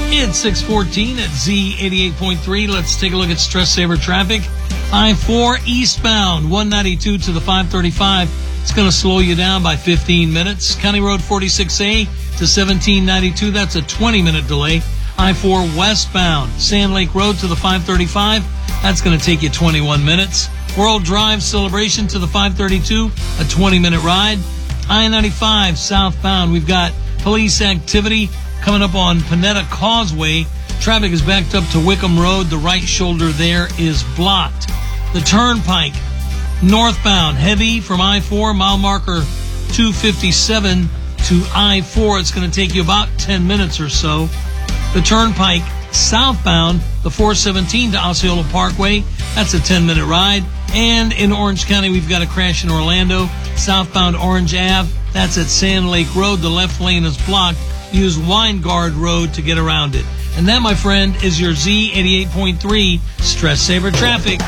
It's 6:14 at Z88.3. Let's take a look at Stress Saver traffic. I-4 eastbound, 192 to the 535. It's going to slow you down by 15 minutes. County Road 46A to 1792. That's a 20-minute delay. I-4 westbound, Sand Lake Road to the 535. That's going to take you 21 minutes. World Drive Celebration to the 532, a 20-minute ride. I-95 southbound, we've got police activity coming up on Panetta Causeway. Traffic is backed up to Wickham Road. The right shoulder there is blocked. The Turnpike northbound, heavy from I-4, mile marker 257 to I-4. It's going to take you about 10 minutes or so. The Turnpike southbound, the 417 to Osceola Parkway. That's a 10-minute ride. And in Orange County, we've got a crash in Orlando. Southbound Orange Ave. That's at Sand Lake Road. The left lane is blocked. Use Weingard Road to get around it. And that, my friend, is your Z88.3 Stress Saver traffic.